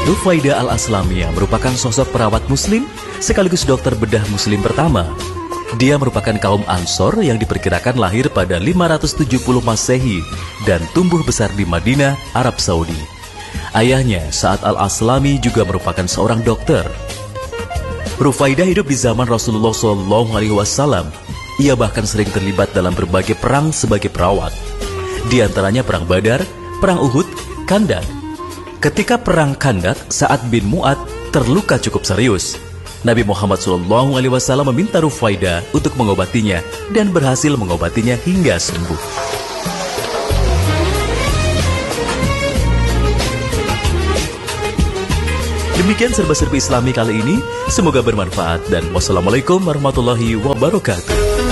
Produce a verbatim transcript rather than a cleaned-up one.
Rufaidah Al-Aslamiyah merupakan sosok perawat muslim sekaligus dokter bedah muslim pertama. Dia merupakan kaum Ansor yang diperkirakan lahir pada lima ratus tujuh puluh Masehi dan tumbuh besar di Madinah, Arab Saudi. Ayahnya, Sa'ad Al-Aslami, juga merupakan seorang dokter. Rufaidah hidup di zaman Rasulullah shallallahu alaihi wasallam. Ia bahkan sering terlibat dalam berbagai perang sebagai perawat. Di antaranya Perang Badar, Perang Uhud, Khandak. Ketika Perang Khandak, Sa'ad bin Mu'ad terluka cukup serius. Nabi Muhammad shallallahu alaihi wasallam meminta Rufaidah untuk mengobatinya dan berhasil mengobatinya hingga sembuh. Demikian serba-serbi Islami kali ini. Semoga bermanfaat dan wassalamualaikum warahmatullahi wabarakatuh.